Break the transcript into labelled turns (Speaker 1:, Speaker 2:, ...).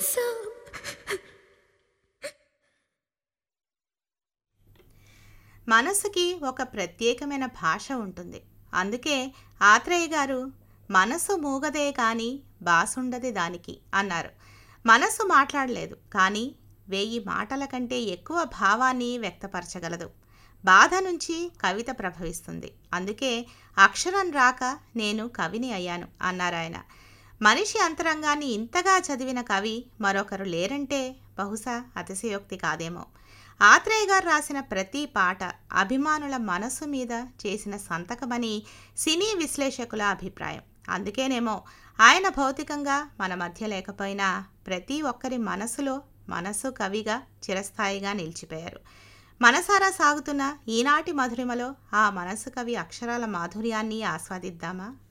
Speaker 1: మనసా
Speaker 2: మనసుకి ఒక ప్రత్యేకమైన భాష ఉంటుంది. అందుకే ఆత్రేయ గారు మనసు మూగదే కాని బాసుండది దానికి అన్నారు. మనసు మాట్లాడలేదు, కానీ 1000 మాటల కంటే ఎక్కువ భావాన్ని వ్యక్తపరచగలదు. బాధ నుంచి కవిత ప్రభవిస్తుంది. అందుకే అక్షరం రాక నేను కవిని అయ్యాను అన్నారాయన. మనిషి అంతరంగాన్ని ఇంతగా చదివిన కవి మరొకరు లేరంటే బహుశా అతిశయోక్తి కాదేమో. ఆత్రేయ గారు రాసిన ప్రతి పాట అభిమానుల మనసు మీద చేసిన సంతకమని సినీ విశ్లేషకుల అభిప్రాయం. అందుకేనేమో ఆయన భౌతికంగా మన మధ్య లేకపోయినా ప్రతి ఒక్కరి మనసులో మనసు కవిగా చిరస్థాయిగా నిలిచిపోయారు. మనసారా సాగుతున్న ఈనాటి మధురిమలో ఆ మనసు కవి అక్షరాల మాధుర్యాన్ని ఆస్వాదిద్దామా?